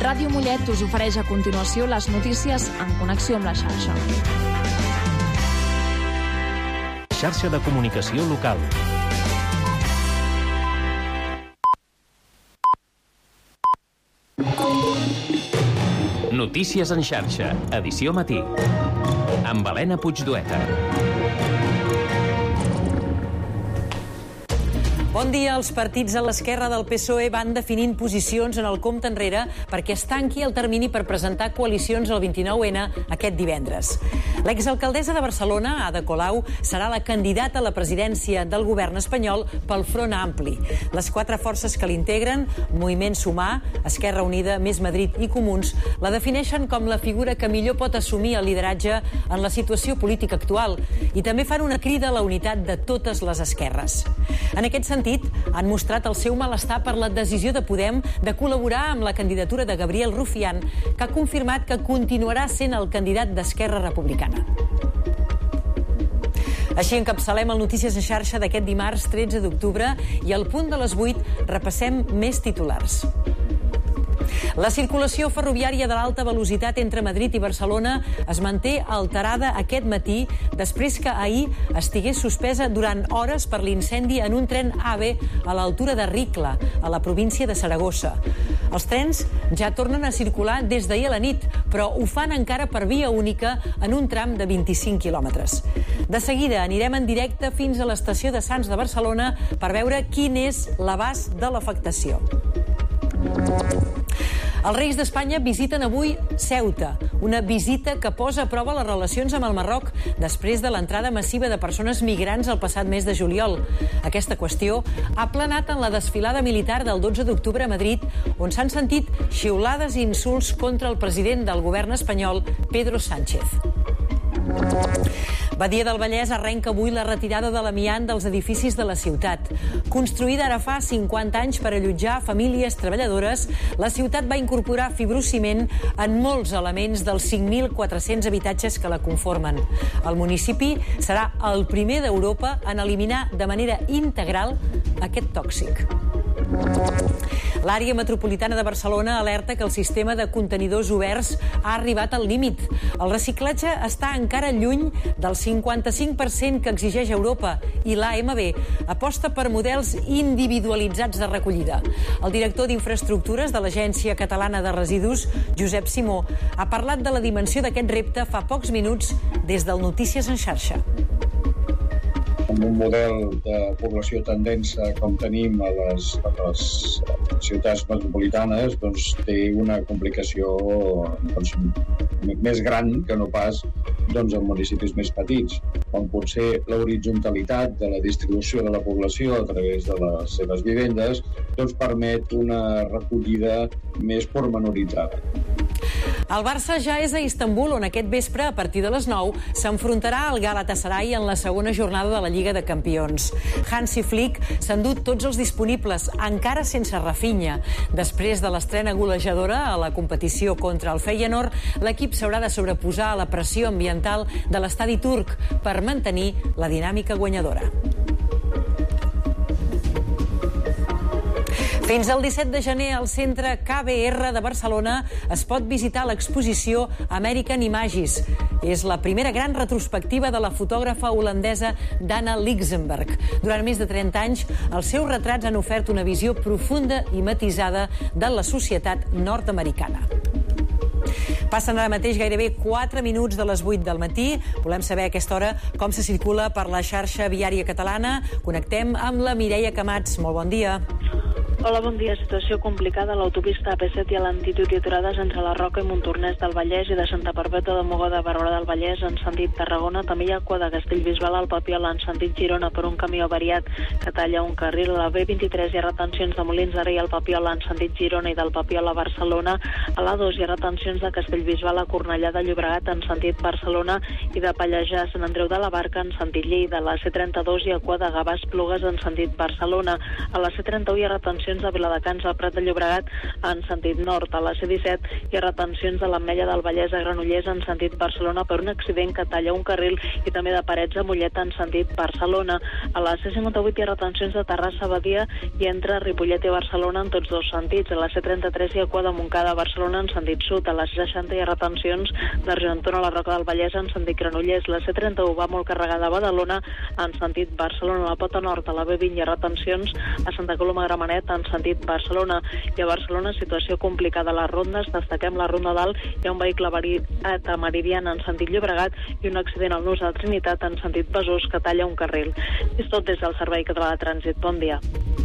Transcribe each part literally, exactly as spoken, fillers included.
Ràdio Mollet us ofereix a continuació les notícies en connexió amb la xarxa. Xarxa de comunicació local. Notícies en xarxa, edició matí. Amb Helena Puigdueta. Bon dia. Els partits a l'esquerra del P S O E van definint posicions en el compte enrere perquè es tanqui el termini per presentar coalicions al vint-i-nou ena aquest divendres. L'exalcaldessa de Barcelona, Ada Colau, serà la candidata a la presidència del govern espanyol pel Front Ampli. Les quatre forces que l'integren, Moviment Sumar, Esquerra Unida, Més Madrid i Comuns, la defineixen com la figura que millor pot assumir el lideratge en la situació política actual i també fan una crida a la unitat de totes les esquerres. En aquest sentit, han mostrat el seu malestar per la decisió de Podem de col·laborar amb la candidatura de Gabriel Rufián, que ha confirmat que continuarà sent el candidat d'Esquerra Republicana. Així encapçalem el Notícies en xarxa d'aquest dimarts tretze d'octubre i al punt de les vuit repassem més titulars. La circulació ferroviària de l'alta velocitat entre Madrid i Barcelona es manté alterada aquest matí després que ahir estigués suspesa durant hores per l'incendi en un tren AVE a l'altura de Ricla, a la província de Saragossa. Els trens ja tornen a circular des d'ahir a la nit, però ho fan encara per via única en un tram de vint-i-cinc quilòmetres. De seguida anirem en directe fins a l'estació de Sants de Barcelona per veure quin és l'abast de l'afectació. Els reis d'Espanya visiten avui Ceuta, una visita que posa a prova les relacions amb el Marroc després de l'entrada massiva de persones migrants el passat mes de juliol. Aquesta qüestió ha planat en la desfilada militar del dotze d'octubre a Madrid, on s'han sentit xiulades i insults contra el president del govern espanyol, Pedro Sánchez. Badia del Vallès arrenca avui la retirada de l'amiant dels edificis de la ciutat. Construïda ara fa cinquanta anys per allotjar famílies treballadores, la ciutat va incorporar fibrociment en molts elements dels cinc mil quatre-cents habitatges que la conformen. El municipi serà el primer d'Europa en eliminar de manera integral aquest tòxic. L'àrea metropolitana de Barcelona alerta que el sistema de contenidors oberts ha arribat al límit. El reciclatge està encara lluny del cinquanta-cinc per cent que exigeix Europa i l'A M B aposta per models individualitzats de recollida. El director d'Infraestructures de l'Agència Catalana de Residus, Josep Simó, ha parlat de la dimensió d'aquest repte fa pocs minuts des del Notícies en xarxa. Amb un model de població tan densa com tenim a les, a les ciutats metropolitanes, doncs té una complicació doncs, més gran que no pas doncs, en municipis més petits, on potser l'horitzontalitat de la distribució de la població a través de les seves vivendes doncs, permet una recollida més pormenoritzada. El Barça ja és a Istanbul, on aquest vespre, a partir de les nou, s'enfrontarà al Galatasaray en la segona jornada de la Lliga de Campions. Hansi Flick s'ha endut tots els disponibles, encara sense Rafinha. Després de l'estrena golejadora a la competició contra el Feyenoord, l'equip s'haurà de sobreposar a la pressió ambiental de l'estadi turc per mantenir la dinàmica guanyadora. Fins al disset de gener al centre K B R de Barcelona es pot visitar l'exposició American Images. És la primera gran retrospectiva de la fotògrafa holandesa Dana Lichtenberg. Durant més de trenta anys, els seus retrats han ofert una visió profunda i matisada de la societat nord-americana. Passen ara mateix gairebé quatre minuts de les vuit del matí. Volem saber a aquesta hora com se circula per la xarxa viària catalana. Connectem amb la Mireia Camats. Molt bon dia. Hola, bon dia. Situació complicada a l'autopista A P set i a l'antitud i aturades entre la Roca i Montornès del Vallès i de Santa Perpètua de Mogoda a Barberà del Vallès en sentit Tarragona. També hi ha cua de Castellbisbal al Papiol en sentit Girona per un camió variat que talla un carril. A la B vint-i-tres hi ha retencions de Molins de Rei al Papiol en sentit Girona i del Papiol a Barcelona. A l'A dos hi ha retencions de Castellbisbal a Cornellà de Llobregat en sentit Barcelona i de Pallejà a Sant Andreu de la Barca en sentit Lleida. A la C trenta-dos hi ha cua de Gavà Esplugues en sentit Barcelona. A la C trenta-u hi ha retencions retencions de Viladecans al Prat de Llobregat en sentit nord. A la C disset hi ha retencions de l'Ametlla del Vallès a Granollers en sentit Barcelona per un accident que talla un carril i també de Parets a Mollet en sentit Barcelona. A la C cinquanta-vuit hi ha retencions de Terrassa a Badia i entre Ripollet i Barcelona en tots dos sentits. A la C trenta-tres hi ha cua de Montcada a Barcelona en sentit sud. A la C seixanta hi ha retencions d'Argentona a la Roca del Vallès en sentit Granollers. La C trenta-u va molt carregada a Badalona en sentit Barcelona. A la Pota Nord, a la B vint, hi ha retencions a Santa Coloma de Gramenet en sentit Barcelona. I a Barcelona, situació complicada a les rondes. Destaquem la Ronda Dalt. Hi ha un vehicle avarit a Meridiana en sentit Llobregat i un accident al nus de Trinitat en sentit Besòs que talla un carril. És tot des del Servei Català de Trànsit. Bon dia.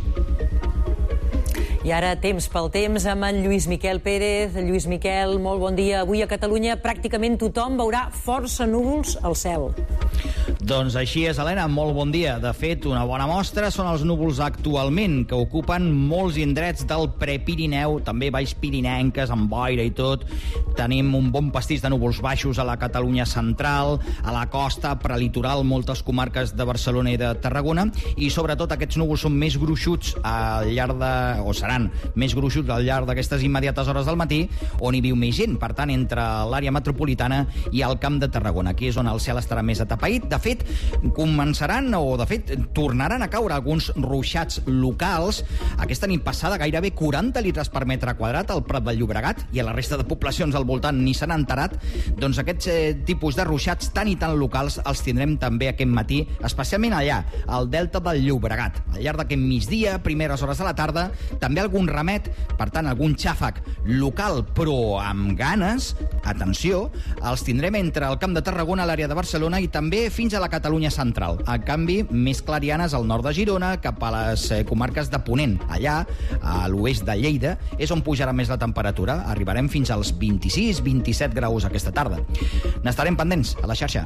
I ara temps pel temps amb en Lluís Miquel Pérez. Lluís Miquel, molt bon dia. Avui a Catalunya pràcticament tothom veurà força núvols al cel. Doncs així és, Helena, molt bon dia. De fet, una bona mostra són els núvols actualment, que ocupen molts indrets del Prepirineu, també valls pirinenques, amb boira i tot. Tenim un bon pastís de núvols baixos a la Catalunya central, a la costa, prelitoral, moltes comarques de Barcelona i de Tarragona, i sobretot aquests núvols són més gruixuts al llarg de... o seran més gruixuts al llarg d'aquestes immediates hores del matí, on hi viu més gent, per tant, entre l'àrea metropolitana i el Camp de Tarragona. Aquí és on el cel estarà més atapeït. De fet, començaran, o de fet, tornaran a caure alguns ruixats locals. Aquesta nit passada gairebé quaranta litres per metre quadrat al Prat del Llobregat, i a la resta de poblacions al voltant ni s'han enterat. Doncs aquests eh, tipus de ruixats tan i tan locals els tindrem també aquest matí, especialment allà, al Delta del Llobregat. Al llarg d'aquest migdia, primeres hores de la tarda, també algun remet, per tant, algun xàfec local, però amb ganes, atenció, els tindrem entre el Camp de Tarragona, l'àrea de Barcelona i també fins a la Catalunya central. En canvi, més clarianes al nord de Girona, cap a les eh, comarques de Ponent. Allà, a l'oest de Lleida, és on pujarà més la temperatura. Arribarem fins als vint-i-sis vint-i-set graus aquesta tarda. N'estarem pendents a la xarxa.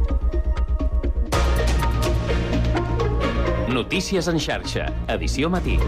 Notícies en xarxa, edició matí.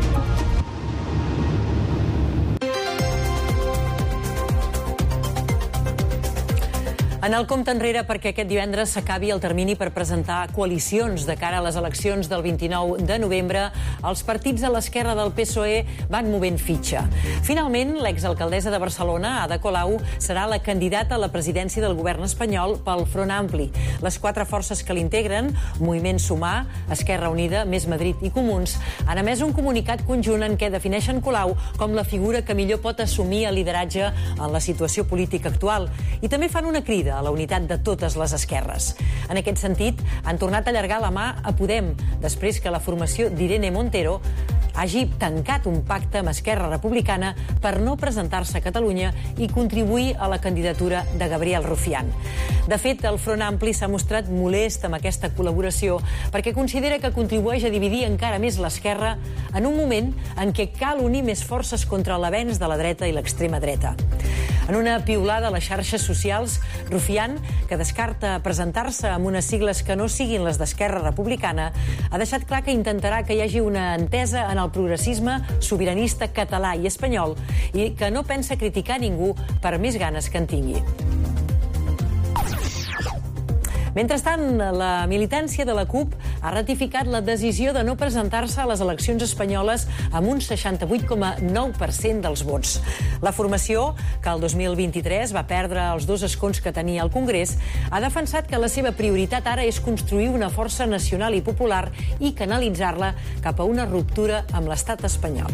En el compte enrere perquè aquest divendres s'acabi el termini per presentar coalicions de cara a les eleccions del vint-i-nou de novembre, els partits a l'esquerra del P S O E van movent fitxa. Finalment, l'exalcaldessa de Barcelona, Ada Colau, serà la candidata a la presidència del govern espanyol pel Front Ampli. Les quatre forces que l'integren, Moviment Sumar, Esquerra Unida, Més Madrid i Comuns, han emès un comunicat conjunt en què defineixen Colau com la figura que millor pot assumir el lideratge en la situació política actual. I també fan una crida a la unitat de totes les esquerres. En aquest sentit, han tornat a allargar la mà a Podem, després que la formació d'Irene Montero hagi tancat un pacte amb Esquerra Republicana per no presentar-se a Catalunya i contribuir a la candidatura de Gabriel Rufián. De fet, el Front Ampli s'ha mostrat molest amb aquesta col·laboració perquè considera que contribueix a dividir encara més l'esquerra en un moment en què cal unir més forces contra l'avenç de la dreta i l'extrema dreta. En una piulada a les xarxes socials, Rufián, que descarta presentar-se amb unes sigles que no siguin les d'Esquerra Republicana, ha deixat clar que intentarà que hi hagi una entesa en el progressisme sobiranista català i espanyol i que no pensa criticar ningú per més ganes que en tingui. Mentrestant, la militància de la CUP ha ratificat la decisió de no presentar-se a les eleccions espanyoles amb un seixanta-vuit coma nou per cent dels vots. La formació, que el dos mil vint-i-tres va perdre els dos escons que tenia al Congrés, ha defensat que la seva prioritat ara és construir una força nacional i popular i canalitzar-la cap a una ruptura amb l'estat espanyol.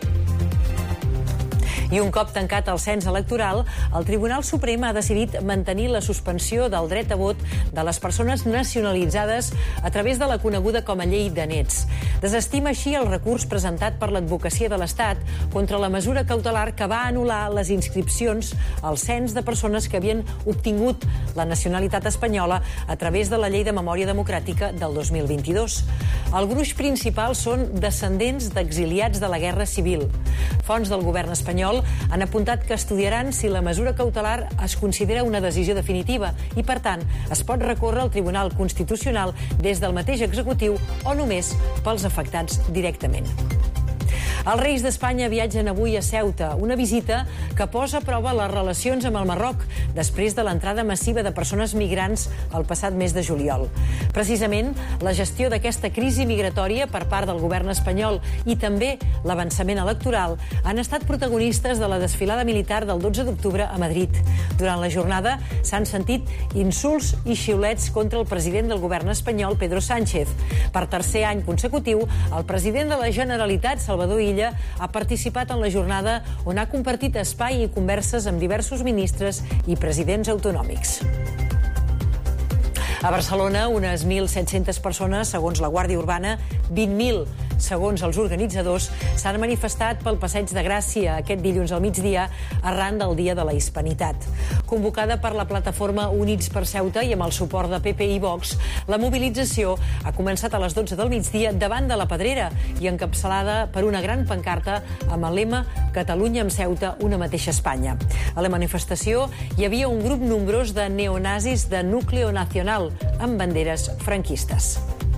I un cop tancat el cens electoral, el Tribunal Suprem ha decidit mantenir la suspensió del dret a vot de les persones nacionalitzades a través de la coneguda com a llei de nets. Desestima així el recurs presentat per l'Advocacia de l'Estat contra la mesura cautelar que va anul·lar les inscripcions al cens de persones que havien obtingut la nacionalitat espanyola a través de la Llei de Memòria Democràtica del dos mil vint-i-dos. El gruix principal són descendents d'exiliats de la Guerra Civil. Fonts del govern espanyol han apuntat que estudiaran si la mesura cautelar es considera una decisió definitiva i, per tant, es pot recórrer al Tribunal Constitucional des del mateix executiu o només pels afectats directament. Els reis d'Espanya viatgen avui a Ceuta, una visita que posa a prova les relacions amb el Marroc després de l'entrada massiva de persones migrants el passat mes de juliol. Precisament, la gestió d'aquesta crisi migratòria per part del govern espanyol i també l'avançament electoral han estat protagonistes de la desfilada militar del dotze d'octubre a Madrid. Durant la jornada s'han sentit insults i xiulets contra el president del govern espanyol, Pedro Sánchez. Per tercer any consecutiu, el president de la Generalitat, Salvador Illa, ha participat en la jornada on ha compartit espai i converses amb diversos ministres i presidents autonòmics. A Barcelona, unes mil set-centes persones, segons la Guàrdia Urbana, vint mil, segons els organitzadors, s'han manifestat pel Passeig de Gràcia aquest dilluns al migdia arran del Dia de la Hispanitat. Convocada per la plataforma Units per Ceuta i amb el suport de P P i Vox, la mobilització ha començat a les dotze del migdia davant de la Pedrera i encapçalada per una gran pancarta amb el lema Catalunya amb Ceuta, una mateixa Espanya. A la manifestació hi havia un grup nombrós de neonazis de Núcleo Nacional amb banderes franquistes.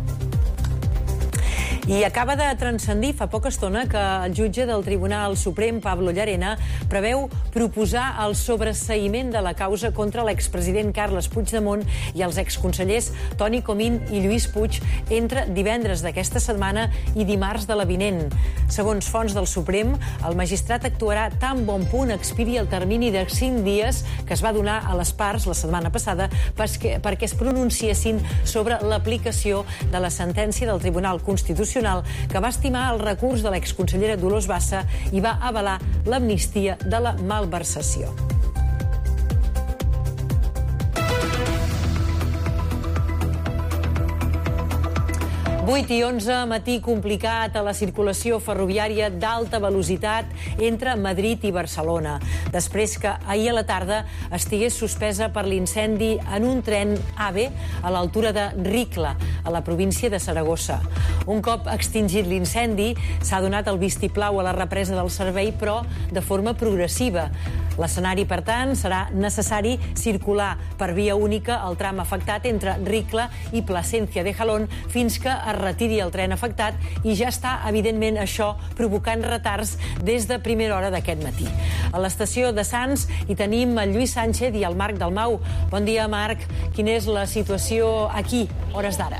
I acaba de transcendir fa poca estona que el jutge del Tribunal Suprem, Pablo Llarena, preveu proposar el sobreseïment de la causa contra l'expresident Carles Puigdemont i els exconsellers Toni Comín i Lluís Puig entre divendres d'aquesta setmana i dimarts de la vinent. Segons fonts del Suprem, el magistrat actuarà tan bon punt expiri el termini de cinc dies que es va donar a les parts la setmana passada perquè, perquè es pronunciessin sobre l'aplicació de la sentència del Tribunal Constitucional que va estimar el recurs de l'exconsellera Dolors Bassa i va avalar l'amnistia de la malversació. vuit i onze, matí complicat a la circulació ferroviària d'alta velocitat entre Madrid i Barcelona, després que ahir a la tarda estigués suspesa per l'incendi en un tren AVE a l'altura de Ricla, a la província de Saragossa. Un cop extingit l'incendi, s'ha donat el vistiplau a la represa del servei, però de forma progressiva. L'escenari, per tant, serà necessari circular per via única el tram afectat entre Ricla i Plasencia de Jalón fins que es retiri el tren afectat i ja està, evidentment, això provocant retards des de primera hora d'aquest matí. A l'estació de Sants hi tenim el Lluís Sánchez i el Marc Dalmau. Bon dia, Marc. Quina és la situació aquí, hores d'ara?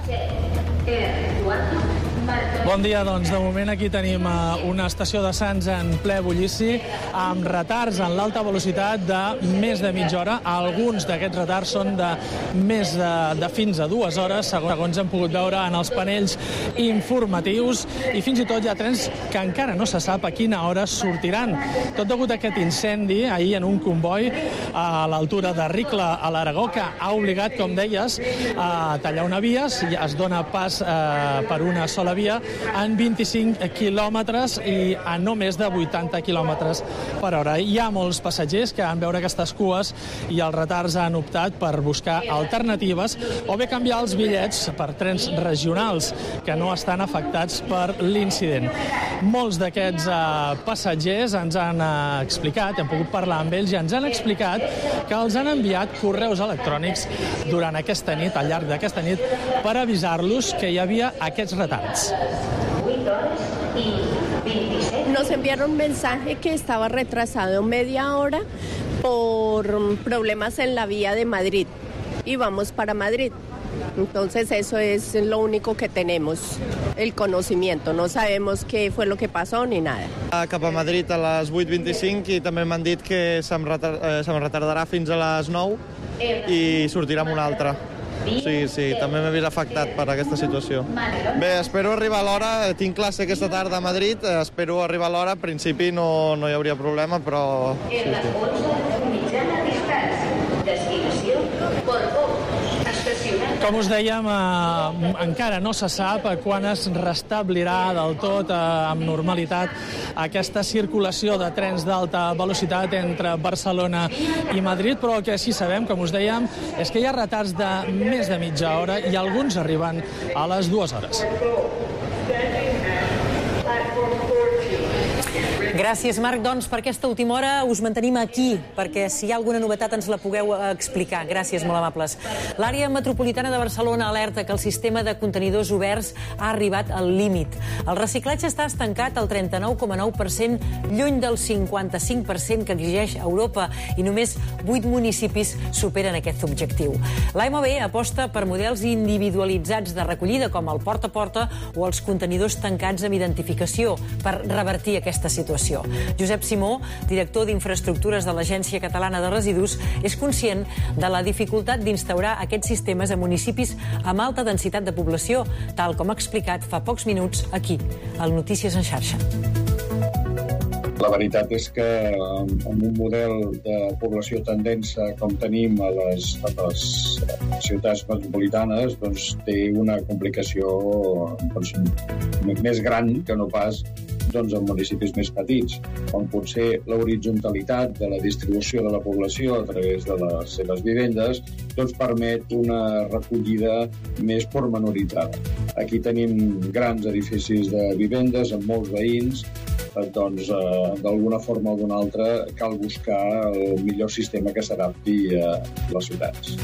Bon dia, doncs de moment aquí tenim una estació de Sants en ple bullici amb retards en l'alta velocitat de més de mitja hora. Alguns d'aquests retards són de més de, de fins a dues hores, segons hem pogut veure en els panells informatius, i fins i tot hi ha trens que encara no se sap a quina hora sortiran. Tot degut a aquest incendi ahir en un comboi a l'altura de Ricla a l'Aragó, que ha obligat, com deies, a tallar una via, es dona pas eh, per una sola via en vint-i-cinc quilòmetres i a no més de vuitanta quilòmetres per hora. Hi ha molts passatgers que, en veure aquestes cues i els retards, han optat per buscar alternatives o bé canviar els bitllets per trens regionals que no estan afectats per l'incident. Molts d'aquests eh, passatgers ens han eh, explicat, hem pogut parlar amb ells i ens han explicat que els han enviat correus electrònics durant aquesta nit, al llarg d'aquesta nit, per avisar-los que hi havia aquests retards. Nos enviaron un mensaje que estaba retrasado media hora por problemas en la vía de Madrid y vamos para Madrid. Entonces eso es lo único que tenemos, el conocimiento. No sabemos qué fue lo que pasó ni nada. Cap a Madrid a les vuit vint-i-cinc i també m'han dit que se'm retardarà fins a les nou i sortirà amb una altra. Sí, sí, també m'he vist afectat per aquesta situació. Bé, espero arribar a l'hora, tinc classe aquesta tarda a Madrid, espero arribar a l'hora, en principi no, no hi hauria problema, però... Sí, sí. Com us dèiem, eh, encara no se sap quan es restablirà del tot eh, amb normalitat aquesta circulació de trens d'alta velocitat entre Barcelona i Madrid, però el que sí sabem, com us dèiem, és que hi ha retards de més de mitja hora i alguns arriben a les dues hores. Gràcies, Marc. Doncs per aquesta última hora us mantenim aquí, perquè si hi ha alguna novetat ens la pugueu explicar. Gràcies, molt amables. L'àrea metropolitana de Barcelona alerta que el sistema de contenidors oberts ha arribat al límit. El reciclatge està estancat al trenta-nou coma nou per cent, lluny del cinquanta-cinc per cent que exigeix Europa, i només vuit municipis superen aquest objectiu. L'A M B aposta per models individualitzats de recollida, com el porta a porta o els contenidors tancats amb identificació, per revertir aquesta situació. Josep Simó, director d'Infraestructures de l'Agència Catalana de Residus, és conscient de la dificultat d'instaurar aquests sistemes a municipis amb alta densitat de població, tal com ha explicat fa pocs minuts aquí, al Notícies en xarxa. La veritat és que amb un model de població tan densa com tenim a les, a les ciutats metropolitanes, doncs, té una complicació doncs, més gran que no pas doncs, en municipis més petits, on potser l'horitzontalitat de la distribució de la població a través de les seves vivendes doncs, permet una recollida més pormenoritzada. Aquí tenim grans edificis de vivendes amb molts veïns, doncs, eh, d'alguna forma o d'una altra cal buscar el millor sistema que s'adapti a les ciutats.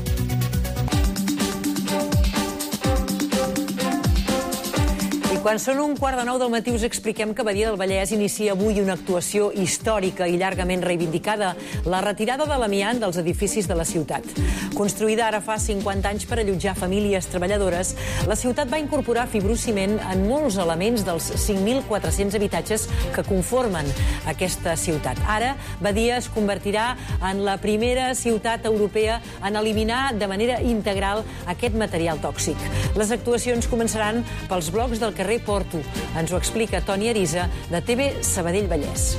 Quan són un quart de nou del matí us expliquem que Badia del Vallès inicia avui una actuació històrica i llargament reivindicada, la retirada de l'amiant dels edificis de la ciutat. Construïda ara fa cinquanta anys per allotjar famílies treballadores, la ciutat va incorporar fibrociment en molts elements dels cinc mil quatre-cents habitatges que conformen aquesta ciutat. Ara, Badia es convertirà en la primera ciutat europea en eliminar de manera integral aquest material tòxic. Les actuacions començaran pels blocs del carrer Porto. Ens ho explica Toni Arisa, de T V Sabadell Vallès.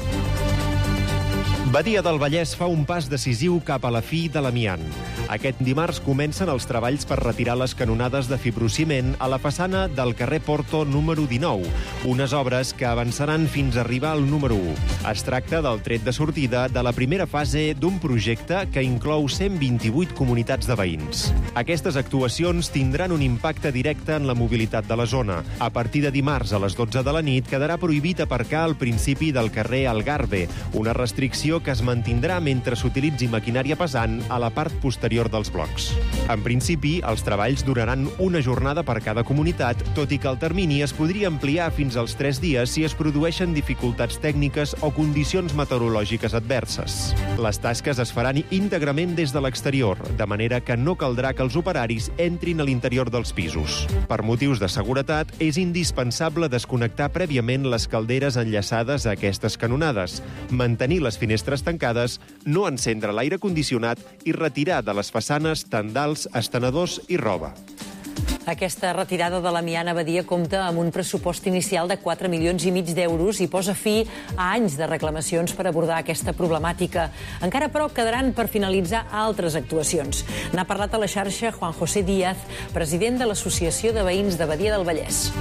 Badia del Vallès fa un pas decisiu cap a la fi de l'amiant. Aquest dimarts comencen els treballs per retirar les canonades de fibrociment a la façana del carrer Porto número dinou, unes obres que avançaran fins a arribar al número u. Es tracta del tret de sortida de la primera fase d'un projecte que inclou cent vint-i-vuit comunitats de veïns. Aquestes actuacions tindran un impacte directe en la mobilitat de la zona. A partir de dimarts a les dotze de la nit quedarà prohibit aparcar al principi del carrer Algarve, una restricció que es mantindrà mentre s'utilitzi maquinària pesant a la part posterior dels blocs. En principi, els treballs duraran una jornada per cada comunitat, tot i que el termini es podria ampliar fins als tres dies si es produeixen dificultats tècniques o condicions meteorològiques adverses. Les tasques es faran íntegrament des de l'exterior, de manera que no caldrà que els operaris entrin a l'interior dels pisos. Per motius de seguretat, és indispensable desconnectar prèviament les calderes enllaçades a aquestes canonades, mantenir les finestres tancades, no encendre l'aire condicionat i retirar de les façanes tendals, estenedors i roba. Aquesta retirada de l'amiant a Badia compta amb un pressupost inicial de quatre milions i mig d'euros i posa fi a anys de reclamacions per abordar aquesta problemàtica. Encara, però, quedaran per finalitzar altres actuacions. N'ha parlat a la xarxa Juan José Díaz, president de l'Associació de Veïns de Badia del Vallès.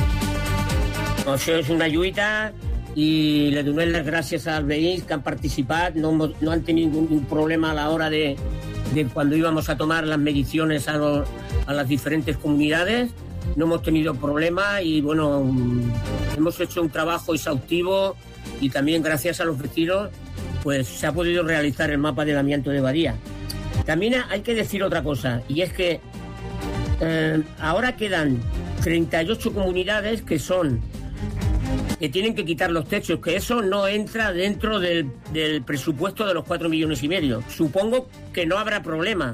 Això és una lluita y le doy las gracias a los veïns que han participado, no, no han tenido ningún problema a la hora de, de cuando íbamos a tomar las mediciones a, lo, a las diferentes comunidades, no hemos tenido problema y bueno, hemos hecho un trabajo exhaustivo y también gracias a los vecinos pues se ha podido realizar el mapa del amianto de Badia. También hay que decir otra cosa, y es que eh, ahora quedan treinta y ocho comunidades que son que tienen que quitar los techos, que eso no entra dentro del, del presupuesto de los cuatro millones y medio. Supongo que no habrá problema.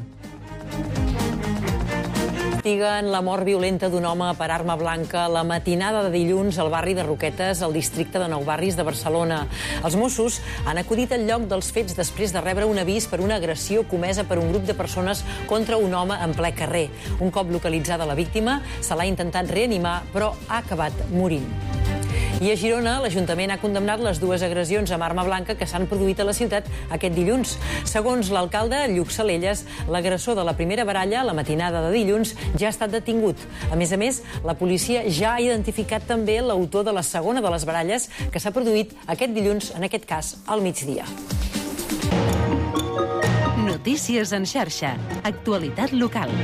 Investiguen la mort violenta d'un home per arma blanca la matinada de dilluns al barri de Roquetes, al districte de Nou Barris de Barcelona. Els Mossos han acudit al lloc dels fets després de rebre un avís per una agressió comesa per un grup de persones contra un home en ple carrer. Un cop localitzada la víctima, se l'ha intentat reanimar, però ha acabat morint. I a Girona, l'Ajuntament ha condemnat les dues agressions amb arma blanca que s'han produït a la ciutat aquest dilluns. Segons l'alcalde, Lluc Salelles, l'agressor de la primera baralla, la matinada de dilluns, ja ha estat detingut. A més a més, la policia ja ha identificat també l'autor de la segona de les baralles que s'ha produït aquest dilluns, en aquest cas, al migdia. Notícies en xarxa. Actualitat local.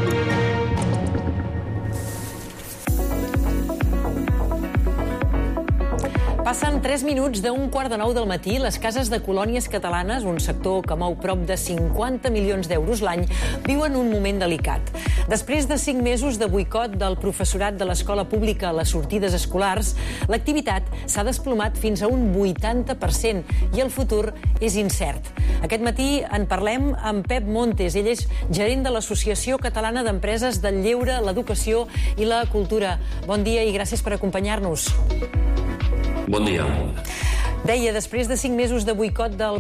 Passen tres minuts d'un quart de nou del matí. Les cases de colònies catalanes, un sector que mou prop de cinquanta milions d'euros l'any, viuen un moment delicat. Després de cinc mesos de boicot del professorat de l'escola pública a les sortides escolars, l'activitat s'ha desplomat fins a un vuitanta per cent i el futur és incert. Aquest matí en parlem amb Pep Montes. Ell és gerent de l'Associació Catalana d'Empreses del Lleure, l'Educació i la Cultura. Bon dia i gràcies per acompanyar-nos. Bon dia. Deia, després de cinc mesos de boicot del